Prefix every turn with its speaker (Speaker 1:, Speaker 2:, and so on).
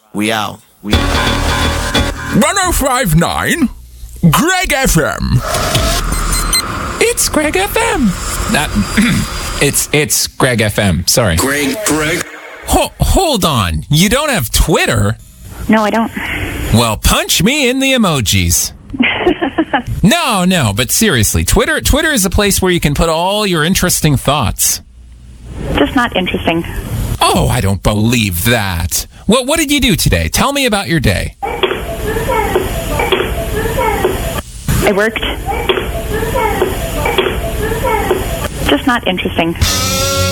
Speaker 1: We out.
Speaker 2: 1059 Greg FM.
Speaker 3: It's Greg FM. It's Greg FM. Sorry.
Speaker 1: Greg.
Speaker 3: Hold on. You don't have Twitter?
Speaker 4: No, I don't.
Speaker 3: Well, punch me in the emojis. No, but seriously, Twitter is a place where you can put all your interesting thoughts.
Speaker 4: Just not interesting.
Speaker 3: Oh, I don't believe that. What did you do today? Tell me about your day.
Speaker 4: I worked. Just not interesting.